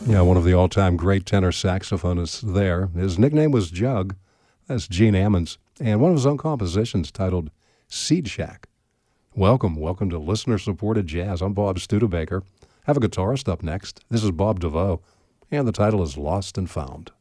Yeah, one of the all-time great tenor saxophonists there. His nickname was Jug. That's Gene Ammons. And one of his own compositions titled Seed Shack. Welcome to listener-supported jazz. I'm Bob Studebaker. Have a guitarist up next. This is Bob DeVoe, and the title is Lost and Found.